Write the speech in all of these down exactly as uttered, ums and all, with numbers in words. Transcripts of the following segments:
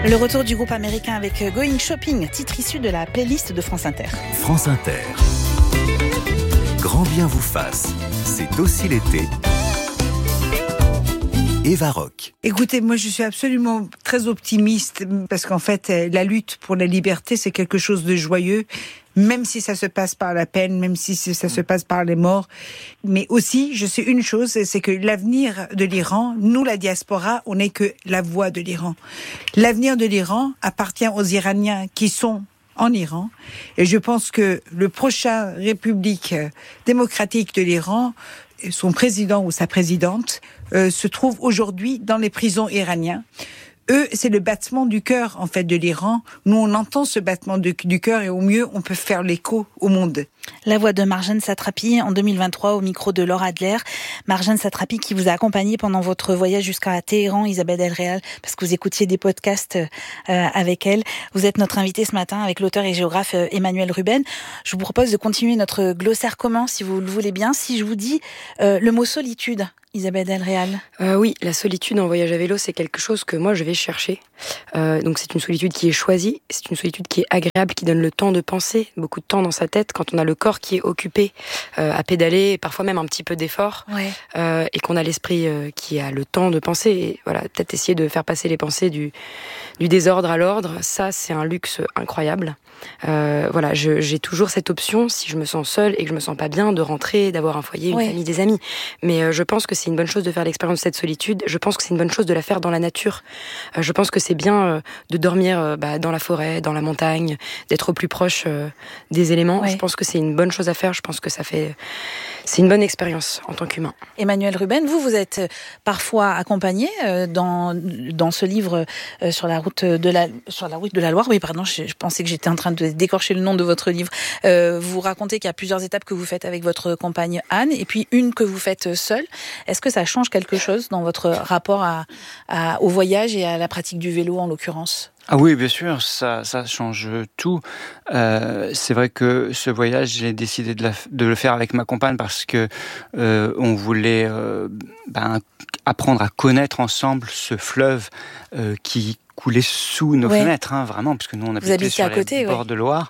Le retour du groupe américain avec Going Shopping, titre issu de la playlist de France Inter. France Inter. Grand bien vous fasse, c'est aussi l'été. Eva Rock. Écoutez, moi je suis absolument très optimiste parce qu'en fait la lutte pour la liberté c'est quelque chose de joyeux, même si ça se passe par la peine, même si ça se passe par les morts. Mais aussi, je sais une chose, c'est que l'avenir de l'Iran, nous la diaspora, on n'est que la voix de l'Iran. L'avenir de l'Iran appartient aux Iraniens qui sont en Iran. Et je pense que le prochain République démocratique de l'Iran, son président ou sa présidente, euh, se trouve aujourd'hui dans les prisons iraniennes. Eux, c'est le battement du cœur, en fait, de l'Iran. Nous, on entend ce battement du, du cœur et au mieux, on peut faire l'écho au monde. La voix de Marjane Satrapi en deux mille vingt-trois au micro de Laura Adler. Marjane Satrapi qui vous a accompagné pendant votre voyage jusqu'à Téhéran, Isabelle El-Réal, parce que vous écoutiez des podcasts euh, avec elle. Vous êtes notre invitée ce matin avec l'auteur et géographe euh, Emmanuel Ruben. Je vous propose de continuer notre glossaire commun, si vous le voulez bien. Si je vous dis euh, le mot solitude, Isabelle El-Réal. Euh, oui, la solitude en voyage à vélo, c'est quelque chose que moi je vais chercher. Euh, donc c'est une solitude qui est choisie, c'est une solitude qui est agréable, qui donne le temps de penser, beaucoup de temps dans sa tête, quand on a le corps qui est occupé euh, à pédaler, et parfois même un petit peu d'effort, Ouais. euh, et qu'on a l'esprit euh, qui a le temps de penser, et voilà, peut-être essayer de faire passer les pensées du, du désordre à l'ordre, ça c'est un luxe incroyable. Euh, voilà, je, j'ai toujours cette option, si je me sens seule et que je me sens pas bien, de rentrer, d'avoir un foyer, une Ouais. famille, des amis. Mais euh, je pense que c'est une bonne chose de faire l'expérience de cette solitude. Je pense que c'est une bonne chose de la faire dans la nature. Euh, je pense que c'est bien euh, de dormir euh, bah, dans la forêt, dans la montagne, d'être au plus proche euh, des éléments. Ouais. Je pense que c'est une bonne chose à faire. Je pense que ça fait, c'est une bonne expérience en tant qu'humain. Emmanuel Ruben, vous, vous êtes parfois accompagné euh, dans, dans ce livre euh, sur la route de la, sur la route de la Loire. Oui, pardon, je, je pensais que j'étais en train de décorcher le nom de votre livre. Euh, vous racontez qu'il y a plusieurs étapes que vous faites avec votre compagne Anne et puis une que vous faites seule. Est-ce que ça change quelque chose dans votre rapport à, à, au voyage et à la pratique du vélo en l'occurrence ? Ah oui, bien sûr, ça, ça change tout. Euh, c'est vrai que ce voyage, j'ai décidé de, la, de le faire avec ma compagne parce que euh, on voulait euh, ben, apprendre à connaître ensemble ce fleuve euh, qui coulait sous nos ouais. fenêtres, hein, vraiment, parce que nous on habitait sur à côté, les ouais. bords de Loire.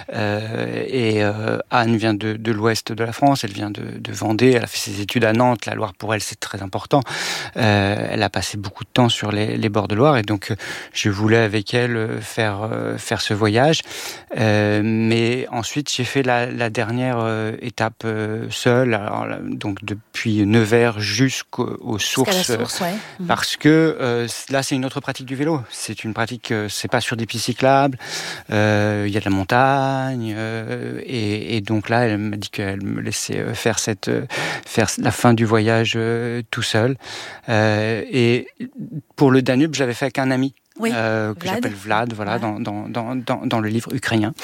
Euh, et euh, Anne vient de, de l'ouest de la France, elle vient de, de Vendée, elle a fait ses études à Nantes. La Loire pour elle c'est très important. Euh, elle a passé beaucoup de temps sur les, les bords de Loire et donc je voulais avec elle faire euh, faire ce voyage. Euh, mais ensuite j'ai fait la, la dernière euh, étape euh, seule, alors, donc depuis Nevers jusqu'aux aux sources, Jusqu'à la source, ouais. euh, parce que euh, là c'est une autre pratique du vélo. C'est une pratique, euh, c'est pas sur des pistes cyclables, il euh, y a de la montagne, euh, et, et donc là, elle m'a dit qu'elle me laissait faire cette, faire la fin du voyage euh, tout seul. Euh, et pour le Danube, j'avais fait avec un ami. Oui, euh, que Vlad. j'appelle Vlad, voilà, Ouais. dans, dans, dans, dans, dans le livre ukrainien.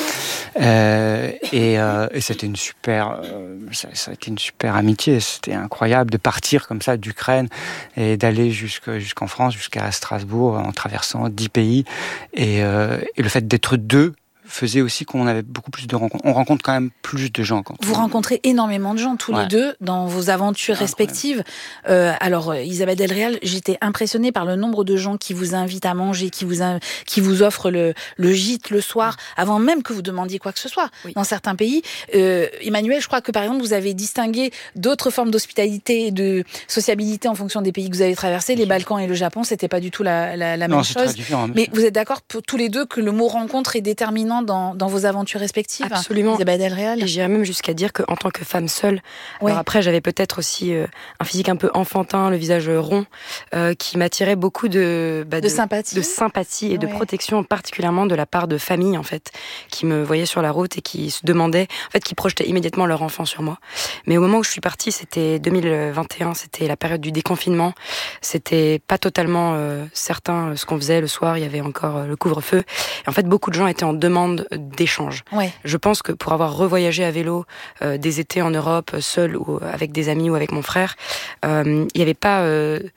Euh, et, euh, et c'était une super, euh, ça, ça a été une super amitié. C'était incroyable de partir comme ça d'Ukraine et d'aller jusque, jusqu'en France, jusqu'à Strasbourg, en traversant dix pays. Et, euh, et le fait d'être deux faisait aussi qu'on avait beaucoup plus de rencontres. On rencontre quand même plus de gens. Quand vous on... rencontrez énormément de gens, tous ouais. les deux, dans vos aventures Incroyable. respectives. Euh, alors, Isabelle El-Réal, j'étais impressionnée par le nombre de gens qui vous invitent à manger, qui vous, in... qui vous offrent le, le gîte le soir, avant même que vous demandiez quoi que ce soit. Oui. Dans certains pays, euh, Emmanuel, je crois que par exemple, vous avez distingué d'autres formes d'hospitalité et de sociabilité en fonction des pays que vous avez traversés. Les Balkans et le Japon, c'était pas du tout la, la, la non, même c'est chose. Très différent, mais vous êtes d'accord pour, tous les deux que le mot rencontre est déterminant Dans, dans vos aventures respectives. Absolument. Isabelle El-Réal. Et j'irais même jusqu'à dire qu'en tant que femme seule, ouais. alors après j'avais peut-être aussi euh, un physique un peu enfantin, le visage rond, euh, qui m'attirait beaucoup de, bah, de, de sympathie, de sympathie et ouais. de protection, particulièrement de la part de familles en fait, qui me voyaient sur la route et qui se demandaient, en fait, qui projetaient immédiatement leur enfant sur moi. Mais au moment où je suis partie, c'était deux mille vingt et un, c'était la période du déconfinement. C'était pas totalement euh, certain ce qu'on faisait le soir. Il y avait encore euh, le couvre-feu. Et en fait, beaucoup de gens étaient en demande d'échange. Ouais. Je pense que pour avoir revoyagé à vélo euh, des étés en Europe, seul ou avec des amis ou avec mon frère, euh, il n'y avait pas... Euh,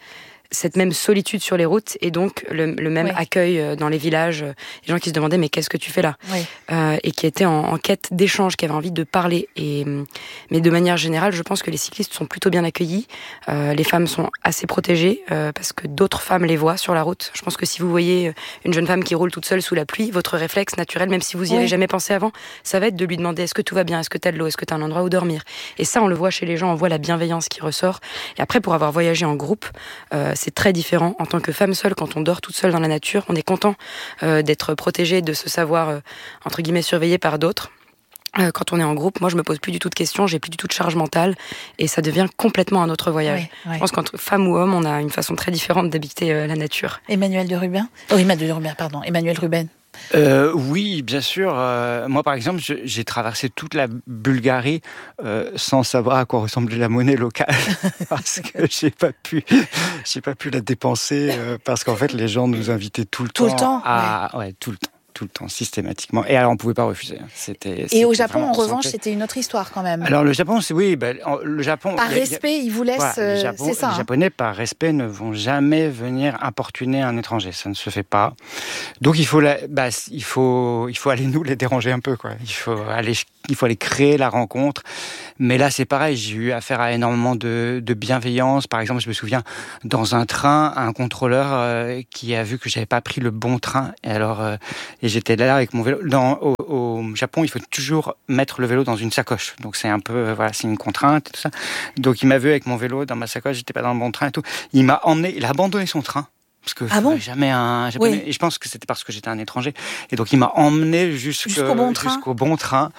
cette même solitude sur les routes et donc le, le même oui. accueil dans les villages, les gens qui se demandaient mais qu'est-ce que tu fais là oui. euh, et qui étaient en, en quête d'échange, qui avaient envie de parler. Et, mais de manière générale, je pense que les cyclistes sont plutôt bien accueillis. Euh, les femmes sont assez protégées euh, parce que d'autres femmes les voient sur la route. Je pense que si vous voyez une jeune femme qui roule toute seule sous la pluie, votre réflexe naturel, même si vous y oui. avez jamais pensé avant, ça va être de lui demander est-ce que tout va bien, est-ce que tu as de l'eau, est-ce que tu as un endroit où dormir. Et ça, on le voit chez les gens, on voit la bienveillance qui ressort. Et après, pour avoir voyagé en groupe, euh, c'est très différent. En tant que femme seule, quand on dort toute seule dans la nature, on est content euh, d'être protégée, de se savoir, euh, entre guillemets, surveillée par d'autres. Euh, quand on est en groupe, moi, je me pose plus du tout de questions, j'ai plus du tout de charge mentale, et ça devient complètement un autre voyage. Oui, oui. Je pense qu'entre femme ou homme, on a une façon très différente d'habiter euh, la nature. Emmanuel de Rubin Oh, Emmanuel de Rubin, pardon. Emmanuel Ruben. Euh, oui, bien sûr. Euh, moi, par exemple, je, j'ai traversé toute la Bulgarie euh, sans savoir à quoi ressemblait la monnaie locale parce que j'ai pas pu, j'ai pas pu la dépenser euh, parce qu'en fait, les gens nous invitaient tout le tout temps. Le temps à, ouais. ouais, tout le temps. tout le temps, systématiquement. Et alors, on ne pouvait pas refuser. C'était, et c'était au Japon, en revanche, c'était une autre histoire quand même. Alors, le Japon, c'est oui, ben, le Japon... Par respect, ils vous laissent... Voilà, les Japon, c'est ça. Les Japonais, hein. Par respect, ne vont jamais venir importuner un étranger. Ça ne se fait pas. Donc, il faut, la, bah, il faut, il faut aller nous les déranger un peu, quoi. Il faut aller, il faut aller créer la rencontre. Mais là, c'est pareil. J'ai eu affaire à énormément de, de bienveillance. Par exemple, je me souviens, dans un train, un contrôleur euh, qui a vu que j'avais pas pris le bon train. Et alors... Euh, et j'étais là avec mon vélo. Dans, au, au Japon, il faut toujours mettre le vélo dans une sacoche. Donc c'est un peu, voilà, c'est une contrainte et tout ça. Donc il m'a vu avec mon vélo dans ma sacoche, j'étais pas dans le bon train et tout. Il m'a emmené, il a abandonné son train. Parce que ah bon jamais un Japonais. Oui. Et je pense que c'était parce que j'étais un étranger. Et donc il m'a emmené jusqu'au, jusqu'au bon train, jusqu'au bon train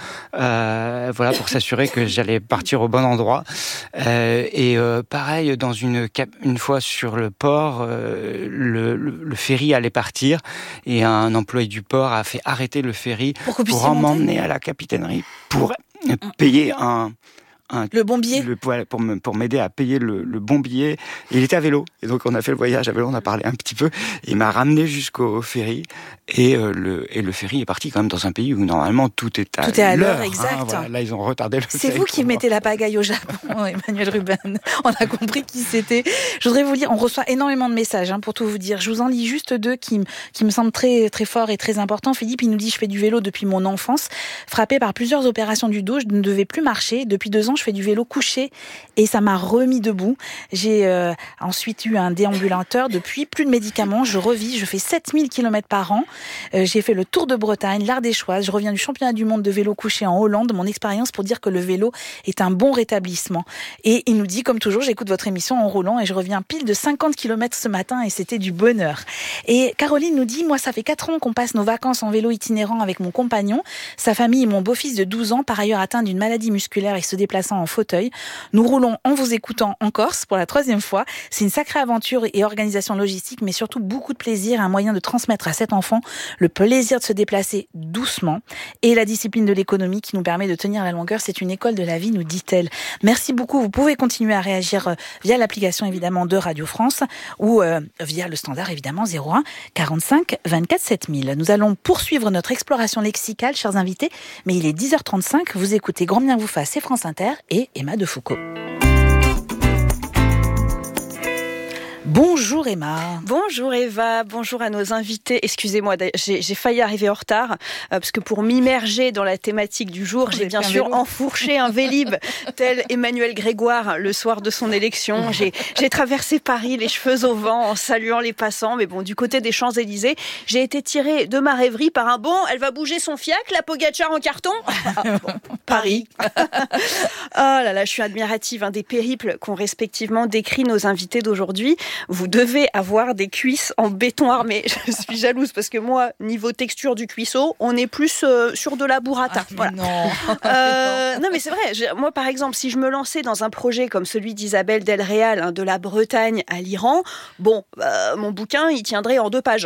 euh, voilà, pour s'assurer que j'allais partir au bon endroit. Euh, et euh, pareil, dans une cap- une fois sur le port, euh, le, le, le ferry allait partir et un employé du port a fait arrêter le ferry pour, pour m'emmener à la capitainerie pour mmh. payer un Un, le bon billet le, pour, me, pour m'aider à payer le, le bon billet. Et il était à vélo. Et donc, on a fait le voyage à vélo, on a parlé un petit peu. Et il m'a ramené jusqu'au ferry. Et, euh, le, et le ferry est parti quand même dans un pays où, normalement, tout est à l'heure. Tout est à l'heure, exact. Hein, voilà. Là, ils ont retardé le C'est ferry. C'est vous qui mettez la pagaille au Japon, Emmanuel Ruben. On a compris qui c'était. Je voudrais vous lire, on reçoit énormément de messages, hein, pour tout vous dire. Je vous en lis juste deux qui, qui me semblent très, très forts et très importants. Philippe, il nous dit, je fais du vélo depuis mon enfance. Frappé par plusieurs opérations du dos, je ne devais plus marcher. Depuis deux ans, je fais du vélo couché et ça m'a remis debout. J'ai euh, ensuite eu un déambulateur. Depuis, plus de médicaments, je revis. Je fais sept mille kilomètres par an. Euh, j'ai fait le Tour de Bretagne, l'Ardéchoise. Je reviens du championnat du monde de vélo couché en Hollande. Mon expérience pour dire que le vélo est un bon rétablissement. Et il nous dit, comme toujours, j'écoute votre émission en roulant et je reviens pile de cinquante kilomètres ce matin et c'était du bonheur. Et Caroline nous dit, moi, ça fait quatre ans qu'on passe nos vacances en vélo itinérant avec mon compagnon, sa famille et mon beau-fils de douze ans, par ailleurs atteint d'une maladie musculaire et se déplaçant en fauteuil. Nous roulons en vous écoutant en Corse pour la troisième fois. C'est une sacrée aventure et organisation logistique, mais surtout beaucoup de plaisir, un moyen de transmettre à cet enfant le plaisir de se déplacer doucement et la discipline de l'économie qui nous permet de tenir la longueur. C'est une école de la vie, nous dit-elle. Merci beaucoup. Vous pouvez continuer à réagir via l'application évidemment de Radio France ou euh, via le standard évidemment zéro un quarante-cinq vingt-quatre sept mille. Nous allons poursuivre notre exploration lexicale, chers invités, mais il est dix heures trente-cinq. Vous écoutez Grand bien vous fasse, c'est France Inter et Emma de Foucault. Bonjour Emma. Bonjour Eva, bonjour à nos invités. Excusez-moi, j'ai, j'ai failli arriver en retard, euh, parce que pour m'immerger dans la thématique du jour, j'ai bien sûr vélo. enfourché un Vélib, tel Emmanuel Grégoire le soir de son élection. J'ai, j'ai traversé Paris les cheveux au vent en saluant les passants, mais bon, du côté des Champs-Élysées, j'ai été tirée de ma rêverie par un bon, elle va bouger son fiac, la Pogacar en carton. Ah, bon, Paris. Oh là là, je suis admirative, hein, des périples qu'ont respectivement décrit nos invités d'aujourd'hui. Vous devez avoir des cuisses en béton armé. Je suis jalouse parce que moi, niveau texture du cuisseau, on est plus euh, sur de la burrata. Ah, voilà. Non. Euh, non, mais c'est vrai. Je, moi, par exemple, si je me lançais dans un projet comme celui d'Isabelle Del Real, hein, de la Bretagne à l'Iran, bon, euh, mon bouquin, il tiendrait en deux pages.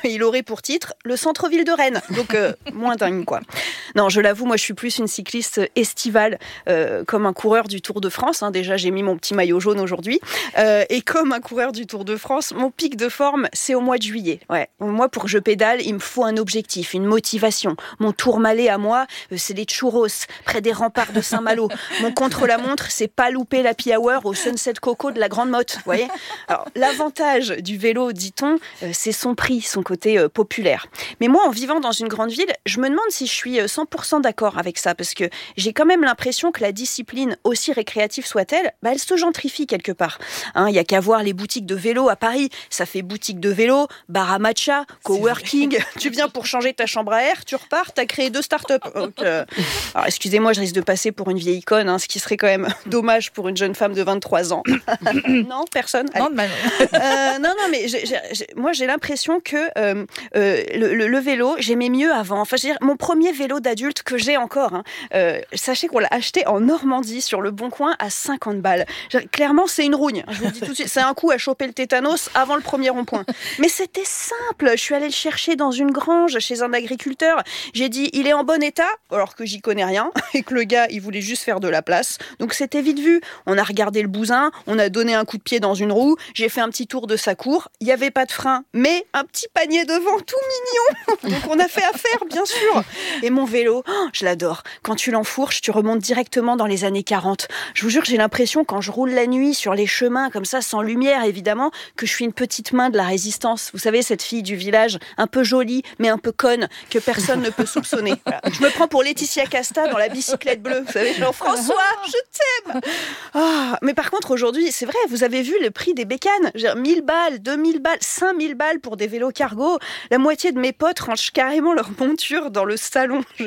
il aurait pour titre le centre-ville de Rennes. Donc, euh, moins dingue, quoi. Non, je l'avoue, moi, je suis plus une cycliste estivale, euh, comme un coureur du Tour de France. Hein. Déjà, j'ai mis mon petit maillot jaune aujourd'hui. Euh, et comme un coureur du Tour de France, mon pic de forme, c'est au mois de juillet. Ouais. Moi, pour que je pédale, il me faut un objectif, une motivation. Mon tourmalet à moi, euh, c'est les churros, près des remparts de Saint-Malo. Mon contre-la-montre, c'est pas louper l'happy hour au Sunset Coco de la Grande Motte. Vous voyez ? Alors, l'avantage du vélo, dit-on, euh, c'est son prix, son côté euh, populaire. Mais moi, en vivant dans une grande ville, je me demande si je suis cent pour cent d'accord avec ça, parce que j'ai quand même l'impression que la discipline, aussi récréative soit-elle, bah, elle se gentrifie quelque part. Hein, y a qu'à voir les boutiques de vélo à Paris. Ça fait boutique de vélo, bar à matcha, coworking. Tu viens pour changer ta chambre à air, tu repars, t'as créé deux startups. Donc, euh... Alors, excusez-moi, je risque de passer pour une vieille conne, hein, ce qui serait quand même dommage pour une jeune femme de vingt-trois ans. Non, personne. Non, bah, euh, non, non, mais j'ai, j'ai, j'ai, moi, j'ai l'impression que euh, euh, le, le, le vélo, j'aimais mieux avant. Enfin, je veux dire, mon premier vélo d'adulte que j'ai encore, hein, euh, sachez qu'on l'a acheté en Normandie sur le Bon Coin à cinquante balles. Clairement, c'est une rougne. Je vous le dis tout de suite, c'est un coup à choper le tétanos avant le premier rond-point. Mais c'était simple. Je suis allée le chercher dans une grange chez un agriculteur. J'ai dit, il est en bon état, alors que j'y connais rien et que le gars, il voulait juste faire de la place. Donc c'était vite vu. On a regardé le bousin, on a donné un coup de pied dans une roue. J'ai fait un petit tour de sa cour. Il y avait pas de frein, mais un petit panier devant, tout mignon. Donc on a fait affaire, bien sûr. Et mon vélo, oh, je l'adore. Quand tu l'enfourches, tu remontes directement dans les années quarante. Je vous jure, j'ai l'impression, quand je roule la nuit sur les chemins, comme ça, sans lumière, évidemment, que je suis une petite main de la résistance. Vous savez, cette fille du village, un peu jolie, mais un peu conne, que personne ne peut soupçonner. Voilà. Je me prends pour Laetitia Casta dans la bicyclette bleue. Vous savez, genre, François, je t'aime. Oh, mais par contre, aujourd'hui, c'est vrai, vous avez vu le prix des bécanes. J'ai mille balles, deux mille balles, cinq mille balles pour des vélos cargo. La moitié de mes potes rangent carrément leur monture dans le salon.